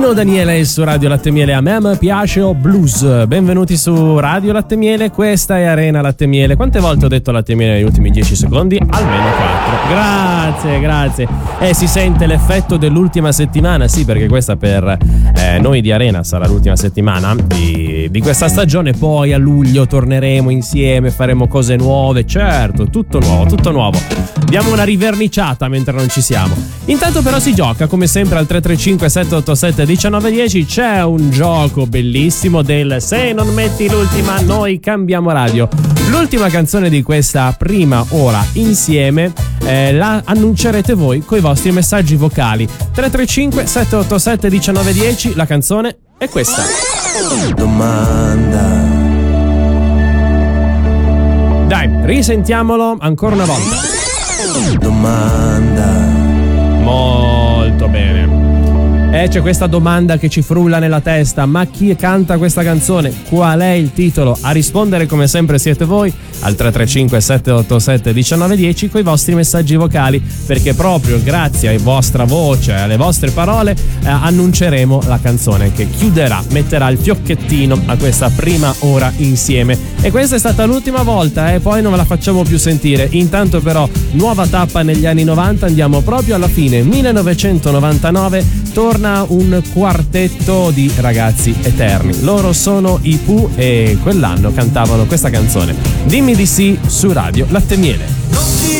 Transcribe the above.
Pino Daniele su Radio Latte Miele. A me piace o blues. Benvenuti su Radio Latte Miele, questa è Arena Latte Miele. Quante volte ho detto Latte Miele negli ultimi 10 secondi? Almeno 4. Grazie. Si sente l'effetto dell'ultima settimana, sì, perché questa per noi di Arena sarà l'ultima settimana di questa stagione. Poi a luglio torneremo insieme, faremo cose nuove, certo, tutto nuovo. Diamo una riverniciata mentre non ci siamo. Intanto però si gioca come sempre al 335 787 1910. C'è un gioco bellissimo del se non metti l'ultima noi cambiamo radio. L'ultima canzone di questa prima ora insieme la annuncerete voi coi vostri messaggi vocali. 335 787 1910. La canzone è questa. Domanda. Dai, risentiamolo ancora una volta. Domanda. Molto bene. C'è questa domanda che ci frulla nella testa: ma chi canta questa canzone? Qual è il titolo? A rispondere come sempre siete voi al 335 787 1910 con i vostri messaggi vocali, perché proprio grazie alla vostra voce, alle vostre parole annunceremo la canzone che metterà il fiocchettino a questa prima ora insieme. E questa è stata l'ultima volta, poi non ve la facciamo più sentire. Intanto però nuova tappa negli anni 90, andiamo proprio alla fine. 1999 torna un quartetto di ragazzi eterni. Loro sono i Pooh e quell'anno cantavano questa canzone. Dimmi di sì su Radio Latte Miele. Non ti